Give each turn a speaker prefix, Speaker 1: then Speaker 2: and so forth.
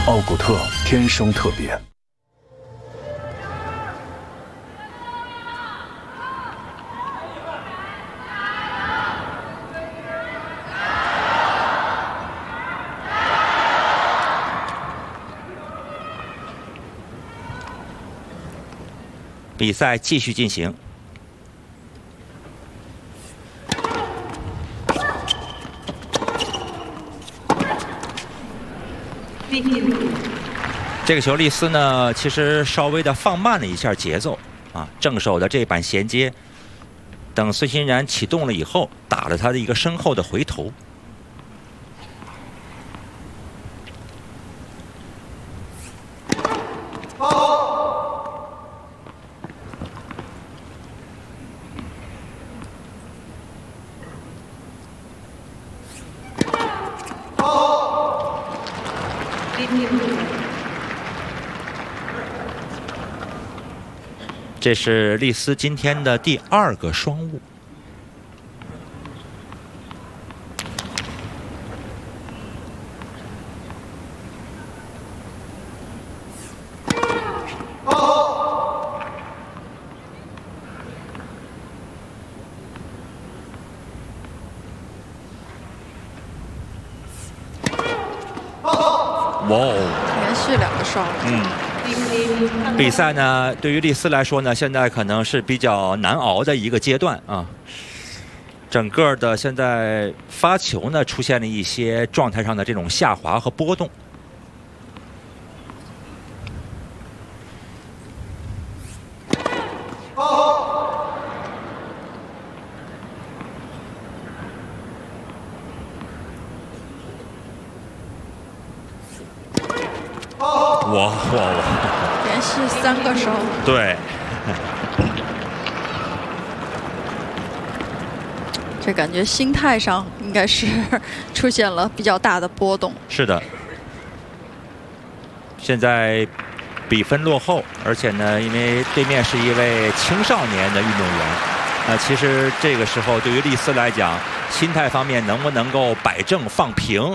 Speaker 1: 奥古特天生特别。
Speaker 2: 比赛继续进行。这个球丽丝呢，其实稍微的放慢了一下节奏啊，正手的这板衔接，等孙欣然启动了以后，打了他的一个身后的回头。这是丽丝今天的第2个双误。哇哦！
Speaker 3: 连续2个双。
Speaker 2: 比赛呢，对于丽丝来说呢，现在可能是比较难熬的一个阶段啊。整个的现在发球呢，出现了一些状态上的这种下滑和波动。哇！
Speaker 3: 连续3个收。
Speaker 2: 对。
Speaker 3: 这感觉心态上应该是出现了比较大的波动。
Speaker 2: 是的。现在比分落后，而且呢，因为对面是一位青少年的运动员，其实这个时候对于丽丝来讲，心态方面能不能够摆正放平，